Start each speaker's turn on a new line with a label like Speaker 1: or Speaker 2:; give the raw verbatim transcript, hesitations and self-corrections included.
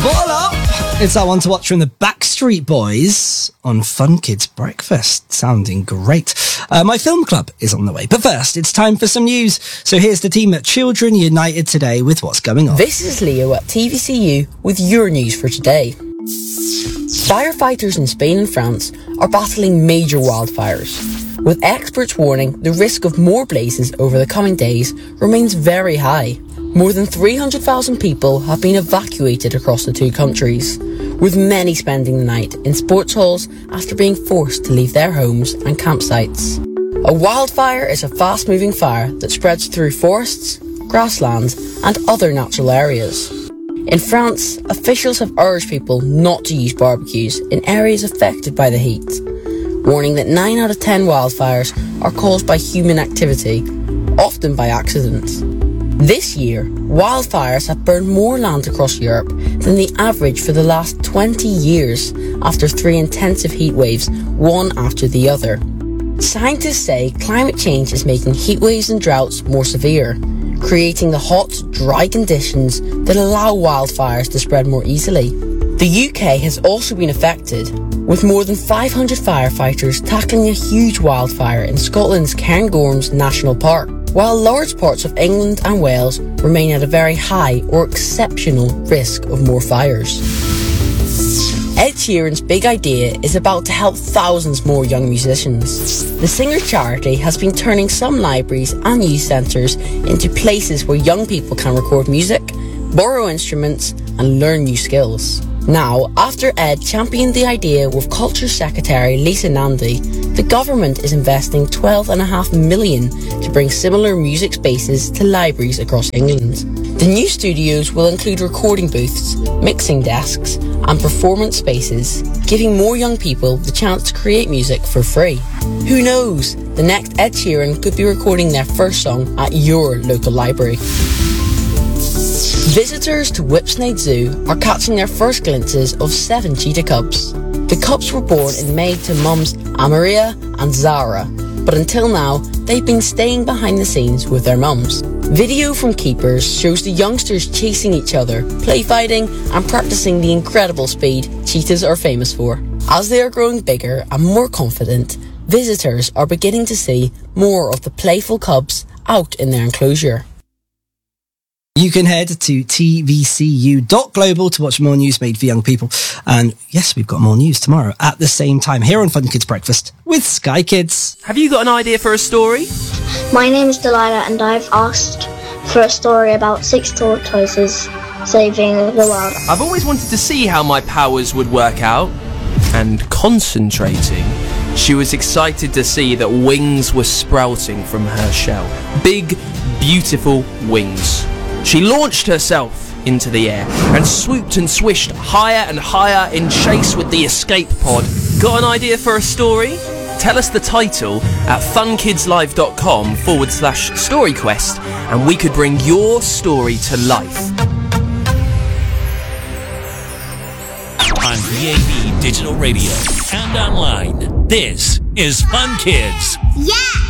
Speaker 1: Ball Up! It's that one to watch from the Backstreet Boys on Fun Kids Breakfast. Sounding great. Uh, my film club is on the way. But first, it's time for some news. So here's the team at Children United today with what's going on.
Speaker 2: This is Leo at T V C U with your news for today. Firefighters in Spain and France are battling major wildfires, with experts warning the risk of more blazes over the coming days remains very high. More than three hundred thousand people have been evacuated across the two countries, with many spending the night in sports halls after being forced to leave their homes and campsites. A wildfire is a fast-moving fire that spreads through forests, grasslands, and other natural areas. In France, officials have urged people not to use barbecues in areas affected by the heat, warning that nine out of ten wildfires are caused by human activity, often by accident. This year, wildfires have burned more land across Europe than the average for the last twenty years after three intensive heat waves, one after the other. Scientists say climate change is making heat waves and droughts more severe, creating the hot, dry conditions that allow wildfires to spread more easily. The U K has also been affected, with more than five hundred firefighters tackling a huge wildfire in Scotland's Cairngorms National Park, while large parts of England and Wales remain at a very high or exceptional risk of more fires. Ed Sheeran's big idea is about to help thousands more young musicians. The singer's charity has been turning some libraries and youth centres into places where young people can record music, borrow instruments and learn new skills. Now, after Ed championed the idea with Culture Secretary Lisa Nandy, the government is investing twelve point five million dollars to bring similar music spaces to libraries across England. The new studios will include recording booths, mixing desks, and performance spaces, giving more young people the chance to create music for free. Who knows? The next Ed Sheeran could be recording their first song at your local library. Visitors to Whipsnade Zoo are catching their first glimpses of seven cheetah cubs. The cubs were born in May to mums Amaria and Zara, but until now, they've been staying behind the scenes with their mums. Video from keepers shows the youngsters chasing each other, play fighting, and practicing the incredible speed cheetahs are famous for. As they are growing bigger and more confident, visitors are beginning to see more of the playful cubs out in their enclosure.
Speaker 1: You can head to T V C U dot global to watch more news made for young people. And yes, we've got more news tomorrow at the same time here on Fun Kids Breakfast with Sky Kids.
Speaker 3: Have you got an idea for a story?
Speaker 4: My name is Delilah and I've asked for a story about six tortoises saving the world.
Speaker 3: I've always wanted to see how my powers would work out. And concentrating, she was excited to see that wings were sprouting from her shell. Big, beautiful wings. She launched herself into the air and swooped and swished higher and higher in chase with the escape pod. Got an idea for a story? Tell us the title at funkidslive.com forward slash story quest and we could bring your story to life.
Speaker 5: On D A B Digital Radio and online, this is Fun Kids.
Speaker 6: Yeah!